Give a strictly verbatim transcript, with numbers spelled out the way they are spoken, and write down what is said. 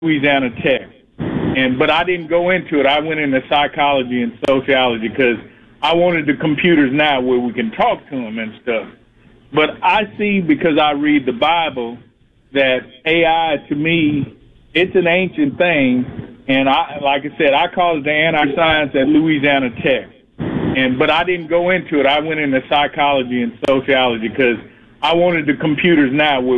Louisiana Tech, and but I didn't go into it. I went into psychology and sociology because I wanted the computers now where we can talk to them and stuff. But I see, because I read the Bible, that A I, to me, it's an ancient thing, and I, like I said, I call it the anti-science at Louisiana Tech. And but I didn't go into it. I went into psychology and sociology because I wanted the computers now where